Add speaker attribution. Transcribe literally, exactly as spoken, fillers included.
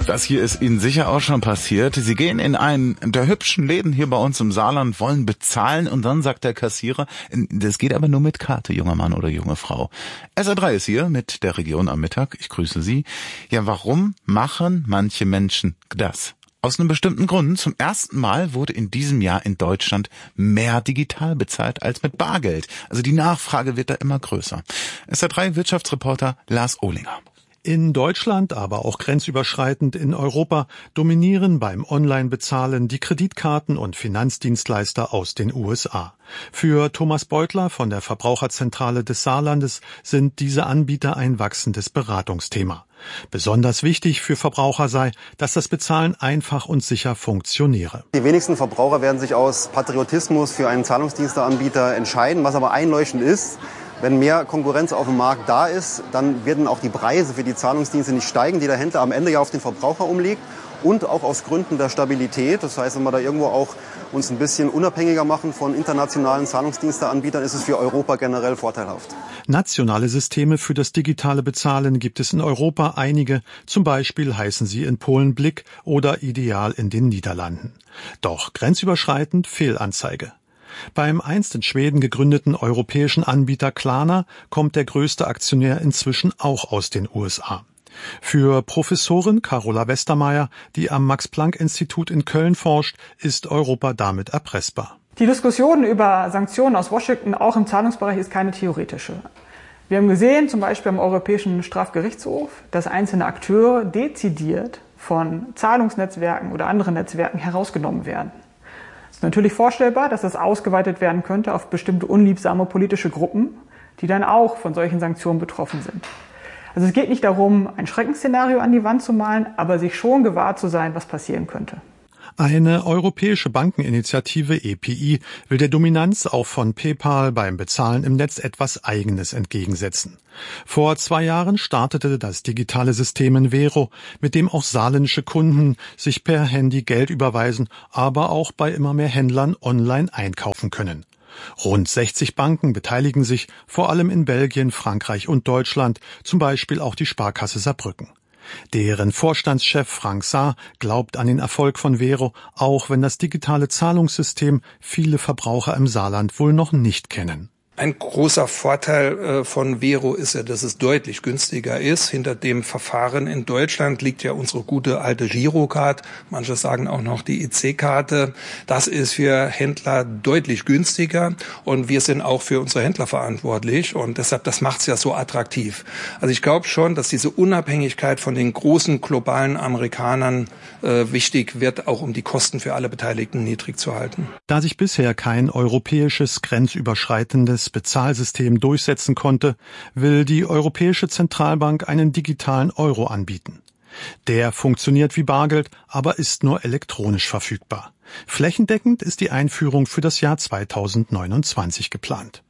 Speaker 1: Das hier ist Ihnen sicher auch schon passiert. Sie gehen in einen der hübschen Läden hier bei uns im Saarland, wollen bezahlen und dann sagt der Kassierer, das geht aber nur mit Karte, junger Mann oder junge Frau. S R drei ist hier mit der Region am Mittag. Ich grüße Sie. Ja, warum machen manche Menschen das? Aus einem bestimmten Grund. Zum ersten Mal wurde in diesem Jahr in Deutschland mehr digital bezahlt als mit Bargeld. Also die Nachfrage wird da immer größer. S R drei Wirtschaftsreporter Lars Ohlinger.
Speaker 2: In Deutschland, aber auch grenzüberschreitend in Europa, dominieren beim Online-Bezahlen die Kreditkarten und Finanzdienstleister aus den U S A. Für Thomas Beutler von der Verbraucherzentrale des Saarlandes sind diese Anbieter ein wachsendes Beratungsthema. Besonders wichtig für Verbraucher sei, dass das Bezahlen einfach und sicher funktioniere.
Speaker 3: Die wenigsten Verbraucher werden sich aus Patriotismus für einen Zahlungsdiensteanbieter entscheiden. Was aber einleuchtend ist, wenn mehr Konkurrenz auf dem Markt da ist, dann werden auch die Preise für die Zahlungsdienste nicht steigen, die der Händler am Ende ja auf den Verbraucher umlegt. Und auch aus Gründen der Stabilität. Das heißt, wenn wir da irgendwo auch uns ein bisschen unabhängiger machen von internationalen Zahlungsdiensteanbietern, ist es für Europa generell vorteilhaft.
Speaker 2: Nationale Systeme für das digitale Bezahlen gibt es in Europa einige. Zum Beispiel heißen sie in Polen Blick oder Ideal in den Niederlanden. Doch grenzüberschreitend Fehlanzeige. Beim einst in Schweden gegründeten europäischen Anbieter Klarna kommt der größte Aktionär inzwischen auch aus den U S A. Für Professorin Carola Westermeier, die am Max-Planck-Institut in Köln forscht, ist Europa damit erpressbar.
Speaker 4: Die Diskussion über Sanktionen aus Washington, auch im Zahlungsbereich, ist keine theoretische. Wir haben gesehen, zum Beispiel am Europäischen Strafgerichtshof, dass einzelne Akteure dezidiert von Zahlungsnetzwerken oder anderen Netzwerken herausgenommen werden. Es ist natürlich vorstellbar, dass das ausgeweitet werden könnte auf bestimmte unliebsame politische Gruppen, die dann auch von solchen Sanktionen betroffen sind. Also es geht nicht darum, ein Schreckensszenario an die Wand zu malen, aber sich schon gewahr zu sein, was passieren könnte.
Speaker 2: Eine europäische Bankeninitiative E P I will der Dominanz auch von PayPal beim Bezahlen im Netz etwas Eigenes entgegensetzen. Vor zwei Jahren startete das digitale System in Vero, mit dem auch saarländische Kunden sich per Handy Geld überweisen, aber auch bei immer mehr Händlern online einkaufen können. Rund sechzig Banken beteiligen sich, vor allem in Belgien, Frankreich und Deutschland, zum Beispiel auch die Sparkasse Saarbrücken. Deren Vorstandschef Frank Saar glaubt an den Erfolg von Vero, auch wenn das digitale Zahlungssystem viele Verbraucher im Saarland wohl noch nicht kennen.
Speaker 5: Ein großer Vorteil äh, von Vero ist ja, dass es deutlich günstiger ist. Hinter dem Verfahren in Deutschland liegt ja unsere gute alte Girocard. Manche sagen auch noch die E C-Karte. Das ist für Händler deutlich günstiger und wir sind auch für unsere Händler verantwortlich und deshalb, das macht es ja so attraktiv. Also ich glaube schon, dass diese Unabhängigkeit von den großen globalen Amerikanern äh, wichtig wird, auch um die Kosten für alle Beteiligten niedrig zu halten.
Speaker 2: Da sich bisher kein europäisches grenzüberschreitendes Bezahlsystem durchsetzen konnte, will die Europäische Zentralbank einen digitalen Euro anbieten. Der funktioniert wie Bargeld, aber ist nur elektronisch verfügbar. Flächendeckend ist die Einführung für das Jahr zweitausendneunundzwanzig geplant.